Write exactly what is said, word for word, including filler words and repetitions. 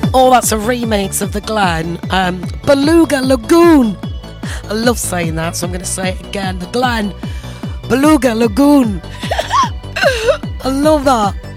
Oh, that's a remix of The Glen. Um, Beluga Lagoon. I love saying that, so I'm going to say it again. The Glen. Beluga Lagoon. I love that.